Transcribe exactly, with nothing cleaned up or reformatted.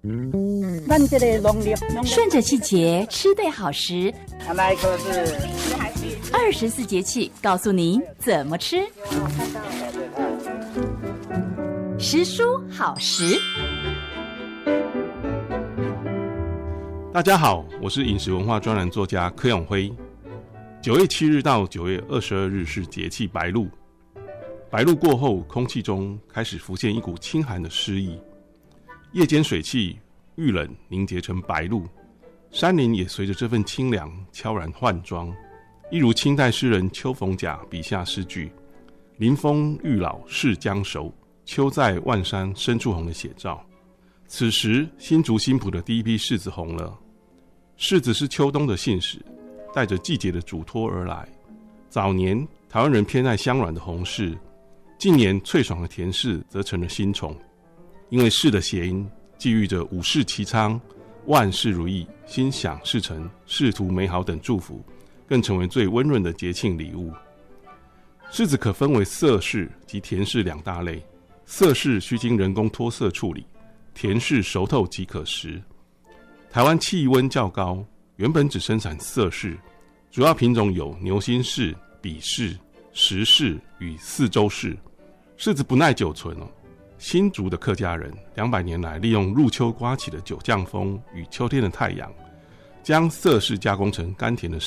顺着季节吃对好食， 那一颗是二十四节气告诉您怎么吃。食蔬好食。 大家好，我是饮食文化专栏作家柯永辉。九月七日到九月二十二日是节气白露，白露过后，空气中开始浮现一股清寒的诗意，夜间水汽遇冷凝结成白露，山林也随着这份清凉悄然换装，一如清代诗人邱逢甲笔下诗句“林风欲老是将熟，秋在万山深处红”的写照。此时新竹新埔的第一批柿子红了，柿子是秋冬的信使，带着季节的嘱托而来。早年台湾人偏爱香软的红柿，近年脆爽的甜柿则成了新宠，因为柿的谐音寄寓着五事齐昌、万事如意、心想事成、仕途美好等祝福，更成为最温润的节庆礼物。柿子可分为色柿及甜柿两大类，色柿需经人工脱色处理，甜柿熟透即可食。台湾气温较高，原本只生产色柿，主要品种有牛心柿、比柿、石柿与四周柿。柿子不耐久存哦，新竹的客家人两百年来利用入秋刮起的九降风与秋天的太阳，将色柿加工成甘甜的